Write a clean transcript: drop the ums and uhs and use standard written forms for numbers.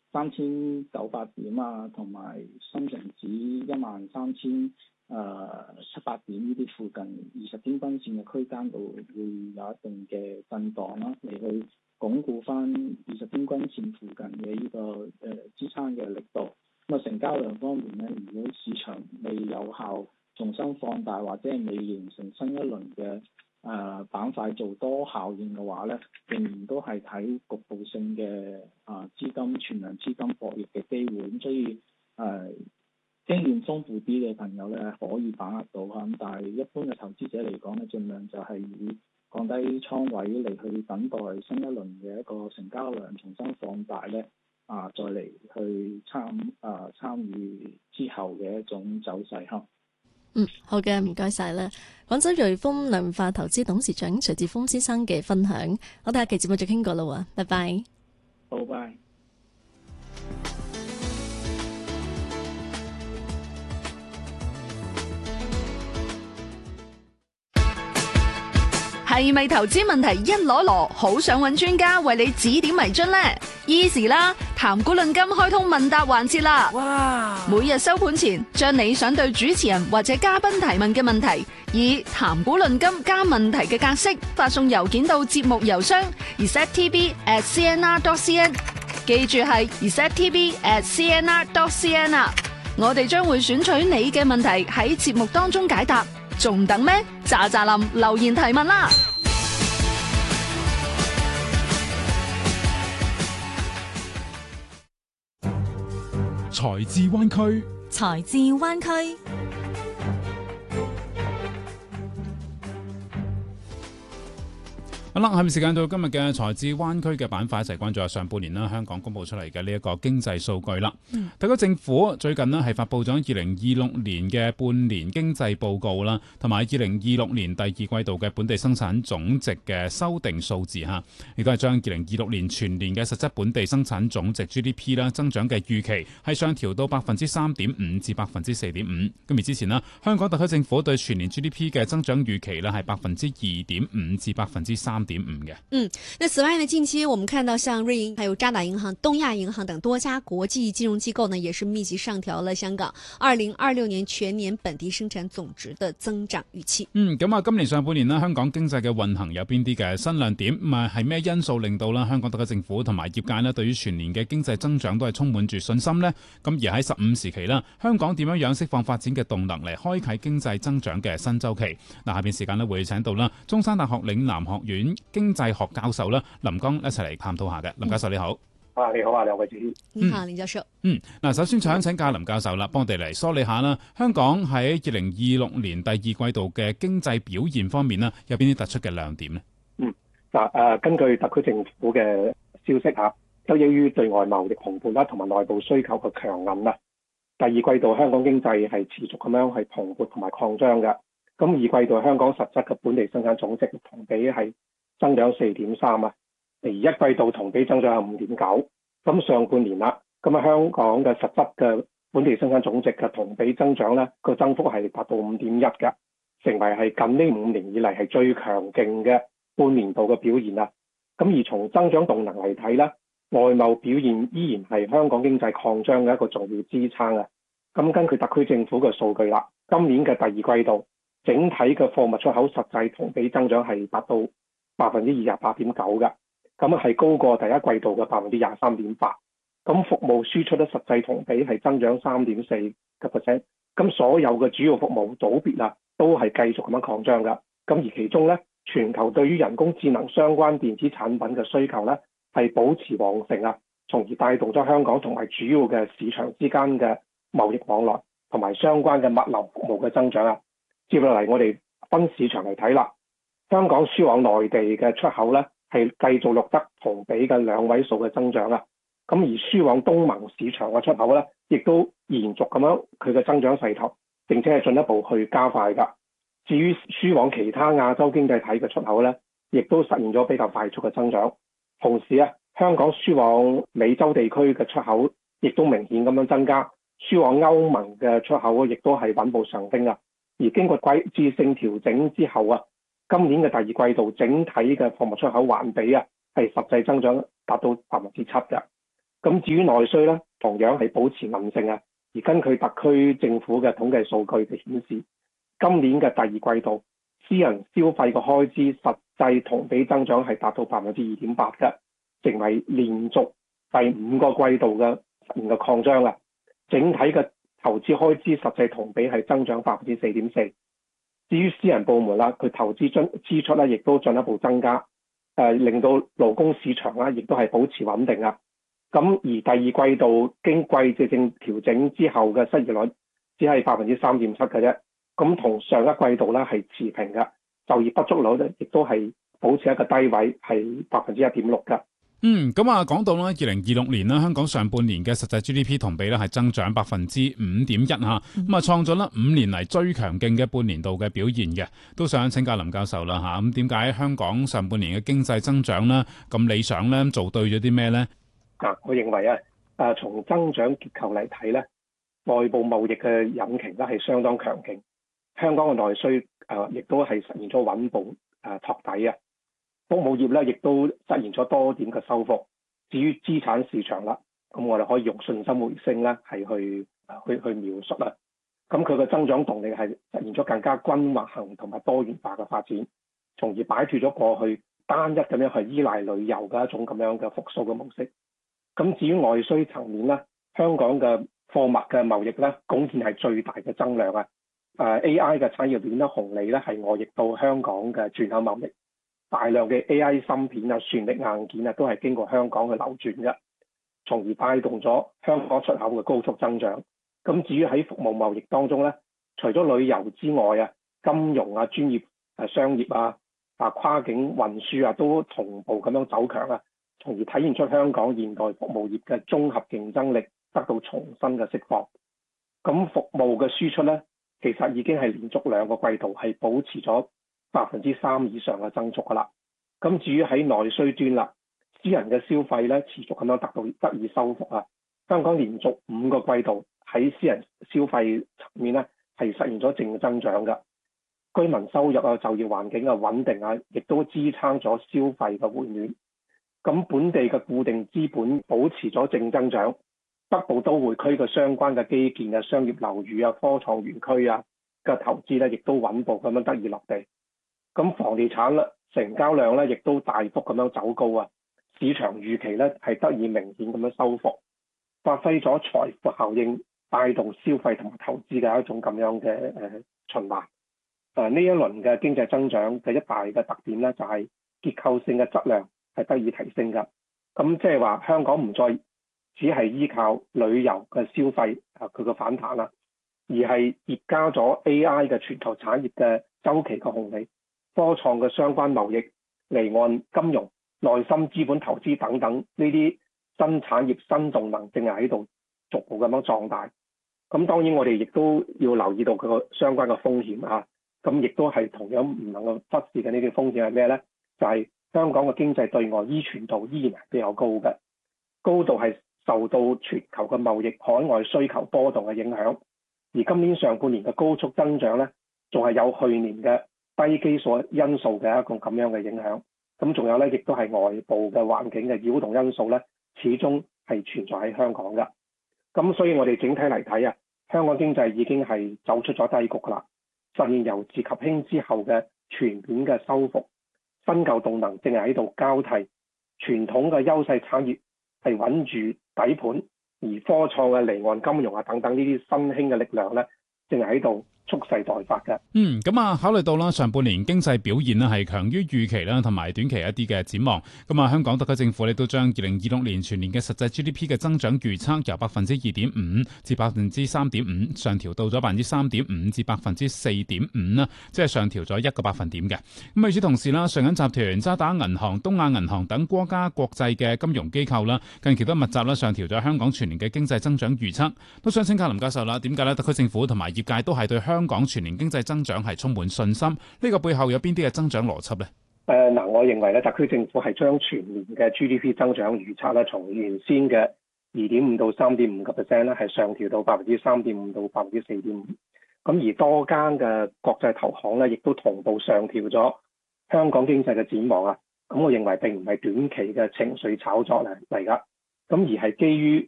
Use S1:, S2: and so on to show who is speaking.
S1: 3900點啊，同埋深成指13700點呢啲附近20天均線嘅區間度會有一定嘅震盪啦，嚟去鞏固翻20天均線附近嘅呢個支撐嘅力度。咁啊，成交量方面咧，如果市場未有效重新放大或者係未形成新一輪嘅板塊做多效應嘅話咧，仍然都係睇局部性嘅資金全量資金博弈嘅機會。咁所以經驗豐富啲嘅朋友咧可以把握到嚇，咁但係一般嘅投資者嚟講咧，盡量就係以降低倉位嚟去等待新一輪嘅一個成交量重新放大咧，再嚟去參與之後嘅一種走勢嚇。
S2: 好嘅，唔該晒啦。廣州瑞豐量化投資董事長徐志峰先生嘅分享，我哋下期節目再傾過啦喎，拜拜。
S1: 好，拜。
S3: 係咪投資問題一籮籮，好想揾專家為你指點迷津呢？ Easy 啦，談股論金開通問答環節啦！哇！每日收盤前，將你想對主持人或者嘉賓提問嘅問題，以談股論金加問題嘅格式發送郵件到節目郵箱 receptv@cnr.cn， 記住係 receptv@cnr.cn 啊！我哋將會選取你嘅問題喺節目當中解答。仲等咩？喳喳林留言提問啦！
S4: 財智灣區，
S5: 財智灣區。
S4: 好啦，下面時間到今日嘅財智灣區嘅板塊，一齊關注下上半年啦，香港公布出嚟嘅呢一個經濟數據啦。特區政府最近呢係發布咗2026年嘅半年經濟報告啦，同埋2026年第二季度嘅本地生產總值嘅修訂數字吓，亦都係將2026年全年嘅實質本地生產總值 GDP 啦增長嘅預期係上調到 3.5% 至 4.5%。咁而之前啦，香港特區政府對全年 GDP 嘅增長預期呢係 2.5% 至 3.5%。
S5: 那此外呢，近期我們看到像瑞銀、還有渣打銀行、東亞銀行等多家國際金融機構呢，也是密集上調了香港2026年全年本地生產總值的增長預期。
S4: 咁啊，今年上半年呢，香港經濟嘅運行有邊啲嘅新亮點？係咩因素令到啦香港特區政府同埋業界呢對於全年嘅經濟增長都係充滿住信心呢？咁而喺15時期啦，香港點樣釋放發展嘅動能嚟開啟經濟增長嘅新週期？下邊時間呢會請到啦中山大學嶺南學院經濟學教授啦林江一齊嚟探討下嘅。林教授你好。
S6: 你好啊，兩位主持。
S5: 你好，林教授。
S4: 首先想請教林教授啦，幫我哋嚟梳理下啦，香港喺2026年第二季度嘅經濟表現方面啦，有邊啲突出嘅亮點呢？
S6: 根據特區政府嘅消息嚇，得益於對外貿易蓬勃啦，同埋內部需求嘅強韌啦，第二季度香港經濟係持續咁樣係蓬勃同埋擴張嘅。咁二季度香港實質嘅本地生產總值同比係增長 4.3%啊，而一季度同比增長係 5.9%。咁上半年啦，咁香港嘅實質嘅本地生產總值嘅同比增長咧，個增幅係達到 5.1% 嘅，成為係近呢5年以嚟係最強勁嘅半年度嘅表現啦。咁而從增長動能嚟睇咧，外貿表現依然係香港經濟擴張嘅一個重要支撐啊。咁根據特區政府嘅數據啦，今年嘅第二季度整體嘅貨物出口實際同比增長係達到 28.9% 嘅，咁係高過第一季度嘅 23.8%。咁服務輸出咧實際同比係增長 3.4%。咁所有嘅主要服務組別啊，都係繼續咁樣擴張㗎。咁而其中咧，全球對於人工智能相關電子產品嘅需求咧係保持旺盛啊，從而帶動咗香港同埋主要嘅市場之間嘅貿易往來同埋相關嘅物流服務嘅增長啊。接落嚟我哋分市場嚟睇啦，香港輸往內地嘅出口咧係繼續錄得同比嘅2位數嘅增長啊。咁而輸往東盟市場嘅出口咧，亦都延續咁樣佢嘅增長勢頭，並且係進一步去加快㗎。至於輸往其他亞洲經濟體嘅出口咧，亦都實現咗比較快速嘅增長。同時啊，香港輸往美洲地區嘅出口亦都明顯咁樣增加，輸往歐盟嘅出口亦都係穩步上升啊。而經過季節性調整之後啊，今年嘅第二季度整體嘅貨物出口環比啊係實際增長達到7%嘅。 咁至於內需咧，同樣係保持韌性啊。而根據特區政府嘅統計數據嘅顯示，今年嘅第二季度私人消費嘅開支實際同比增長係達到2.8%嘅，成為連續第5個季度嘅實現嘅擴張啊！整體嘅投資開支實際同比係增長4.4%。至於私人部門啦，佢投資支出咧亦都進一步增加，令到勞工市場啦亦都係保持穩定啊！咁而第二季度經季節性調整之後嘅失業率只係3.7%嘅啫，咁同上一季度咧係持平嘅，就業不足率咧亦都係保持一個低位，係1.6%嘅。
S4: 咁啊，講到啦，2026年啦，香港上半年嘅實際 GDP 同比咧係增長5.1%嚇，咁啊創咗啦5年嚟最強勁嘅半年度嘅表現嘅。都想請教林教授啦嚇，咁點解香港上半年嘅經濟增長咧咁理想咧？做對咗啲咩咧？
S6: 我認為從增長結構嚟睇咧，外部貿易嘅引擎咧係相當強勁，香港嘅內需亦都係實現咗穩步托底啊。服務業咧亦都實現咗多點嘅收復。至於資產市場啦，咁我哋可以用信心回升咧係去描述啦。咁佢嘅增長動力係實現咗更加均衡同埋多元化嘅發展，從而擺脫咗過去單一咁樣去依賴旅遊嘅一種咁樣嘅復甦嘅模式。咁至於外需層面咧，香港嘅貨物嘅貿易咧貢獻係最大嘅增量啊。AI 嘅產業鏈咧紅利咧係外溢到香港嘅轉口貿易。大量嘅 AI 芯片啊、算力硬件啊，都係經過香港嘅流轉嘅，從而帶動咗香港出口嘅高速增長。咁至於喺服務貿易當中咧，除咗旅遊之外啊，金融啊、專業商業啊、跨境運輸啊，都同步咁樣走強啊，從而體現出香港現代服務業嘅綜合競爭力得到重新嘅釋放。咁服務嘅輸出咧，其實已經係連續2個季度係保持咗3%以上嘅增速噶啦。咁至於喺內需端啦，私人嘅消費咧持續咁樣得以收復啊。香港連續5個季度喺私人消費層面咧係實現咗正增長嘅。居民收入啊、就業環境啊穩定啊，亦都支撐咗消費嘅回暖。咁本地嘅固定資本保持咗正增長，北部都會區嘅相關嘅基建啊、商業樓宇啊、科創園區啊嘅投資咧，亦都穩步咁樣得以落地。咁房地產咧成交量咧，亦都大幅咁樣走高啊！市場預期咧係得以明顯咁樣收復，發揮咗財富效應，帶動消費同埋投資嘅一種咁樣嘅循環。呢一輪嘅經濟增長嘅一大嘅特點咧，就係結構性嘅質量係得以提升㗎。咁即係話香港唔再只係依靠旅遊嘅消費佢嘅反彈啦，而係疊加咗 AI 嘅全球產業嘅週期嘅紅利。科創嘅相關貿易、離岸金融、內芯資本投資等等呢啲新產業新動能正係喺度逐步咁樣壯大。咁當然我哋亦都要留意到佢個相關嘅風險啊。咁亦都係同樣唔能夠忽視嘅呢啲風險係咩呢？就係香港嘅經濟對外依存度依然係比較高嘅，高度係受到全球嘅貿易海外需求波動嘅影響。而今年上半年嘅高速增長呢，仲係有去年嘅低基數因素嘅一個咁樣嘅影響，咁仲有咧，亦都係外部嘅環境嘅擾動因素咧，始終係存在喺香港㗎。咁所以我哋整體嚟睇啊，香港經濟已經係走出咗低谷㗎啦，實現由治及興之後嘅全面嘅收復，新舊動能正係喺度交替，傳統嘅優勢產業係穩住底盤，而科創嘅離岸金融啊等等呢啲新興嘅力量咧，正係喺度蓄勢待發嘅。
S4: 咁啊，考慮到啦，上半年經濟表現咧係強於預期啦，同埋短期一啲嘅展望。咁啊，香港特區政府咧都將2026年全年嘅實際 GDP 嘅增長預測由2.5%至3.5%上調到咗3.5%至4.5%啦，即係上調咗1個百分點嘅。咁與此同時啦，瑞銀集團、渣打銀行、東亞銀行等多家國際嘅金融機構啦，近期都密集啦上調咗香港全年嘅經濟增長預測。都想請教林教授啦，點解咧特區政府同埋業界都係對香港全年經濟增長係充滿信心？呢個背後有邊啲嘅增長邏輯呢？
S6: 我認為咧，特區政府係將全年嘅 GDP 增長預測咧，從原先嘅2.5%到3.5%咧，係上調到3.5%到4.5%。咁而多間嘅國際投行咧，亦都同步上調咗香港經濟嘅展望啊。咁我認為並唔係短期嘅情緒炒作嚟㗎， 咁而係基於